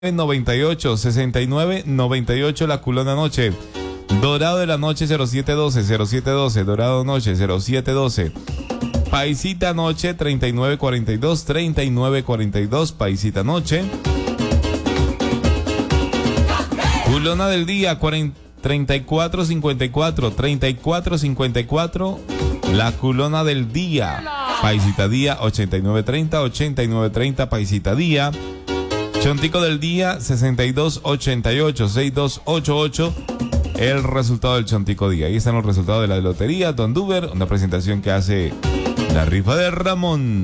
98, 69, 98 la culona noche. Dorado de la noche 0712, 0712, Dorado noche 0712. Paisita noche 3942, 3942, Paisita noche. Culona del día 3454, 3454, la culona del día. Paisita día 8930, 8930, Paisita día. Chontico del día 6288, 6288, el resultado del Chontico día. Ahí están los resultados de la lotería Don Duber, una presentación que hace la rifa de Ramón.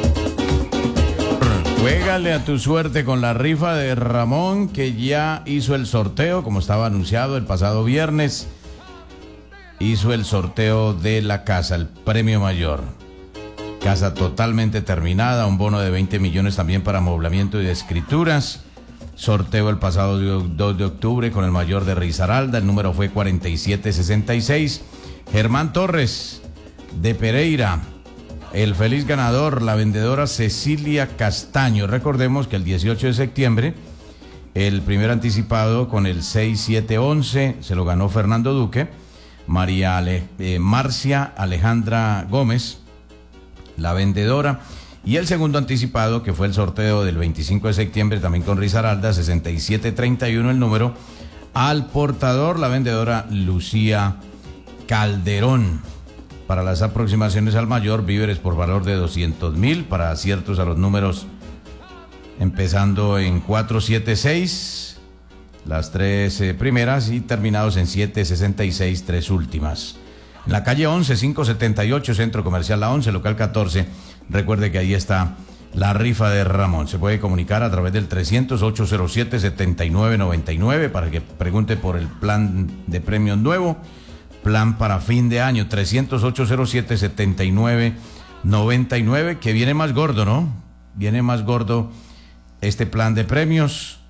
Juégale a tu suerte con la rifa de Ramón, que ya hizo el sorteo, como estaba anunciado el pasado viernes. Hizo el sorteo de la casa, el premio mayor. Casa totalmente terminada, un bono de 20 millones también para amoblamiento y de escrituras. Sorteo el pasado 2 de octubre con el mayor de Risaralda, el número fue 4766. Germán Torres de Pereira, el feliz ganador, la vendedora Cecilia Castaño. Recordemos que el 18 de septiembre, el primer anticipado con el 6711 se lo ganó Fernando Duque. Marcia Alejandra Gómez, la vendedora, y el segundo anticipado, que fue el sorteo del 25 de septiembre, también con Risaralda, 6731 el número, al portador, la vendedora Lucía Calderón. Para las aproximaciones al mayor, víveres por valor de 200,000, para aciertos a los números empezando en 476, las tres primeras, y terminados en 766, tres últimas. En la calle 11, 578, Centro Comercial La 11, local 14. Recuerde que ahí está la rifa de Ramón. Se puede comunicar a través del 300-807-7999 para que pregunte por el plan de premios nuevo, plan para fin de año, 300-807-7999, que viene más gordo, ¿no? Viene más gordo este plan de premios,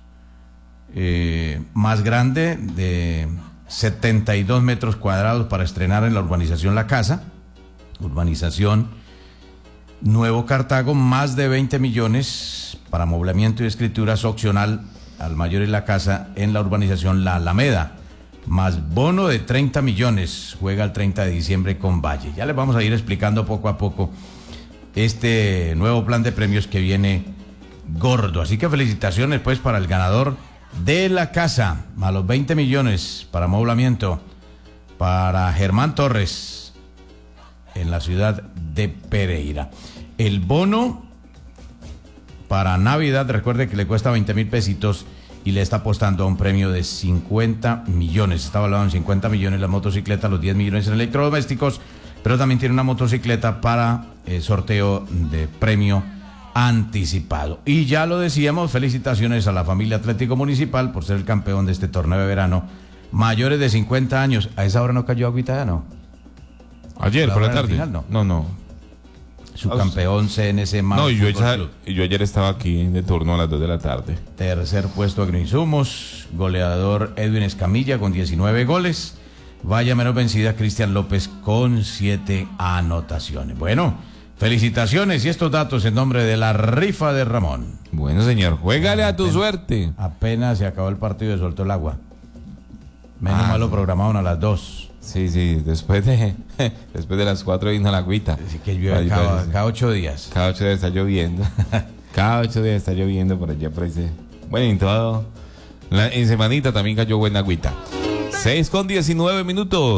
más grande, de 72 metros cuadrados para estrenar en la urbanización La Casa, urbanización Nuevo Cartago, más de 20 millones para amoblamiento y escrituras, opcional al mayor y La Casa en la urbanización La Alameda, más bono de 30 millones, juega el 30 de diciembre con Valle. Ya les vamos a ir explicando poco a poco este nuevo plan de premios que viene gordo, así que felicitaciones pues para el ganador de La Casa, a los 20 millones para amoblamiento, para Germán Torres, en la ciudad de Pereira. El bono para Navidad, recuerde que le cuesta 20,000 pesitos y le está apostando a un premio de 50 millones. Está valorado en 50 millones la motocicleta, los 10 millones en electrodomésticos, pero también tiene una motocicleta para sorteo de premio anticipado. Y ya lo decíamos, felicitaciones a la familia Atlético Municipal por ser el campeón de este torneo de verano, mayores de 50 años. A esa hora no cayó agüita, ya no. Ayer por la tarde. Final, no. No. Su campeón CNC más. No, yo ayer estaba aquí de turno a las 2 de la tarde. Tercer puesto Agroinsumos, goleador Edwin Escamilla con 19 goles. Vaya menos vencida Cristian López con 7 anotaciones. Bueno, felicitaciones y estos datos en nombre de la rifa de Ramón. Bueno, señor, juégale a tu suerte. Apenas se acabó el partido y soltó el agua. Menos mal lo programaron a las 2. Sí, después de las 4 vino la agüita. Así que llueve cada 8 días. Cada 8 días está lloviendo. Cada 8 días está lloviendo por allá, por ese. Bueno, en todo. En semanita también cayó buena agüita. 6:19.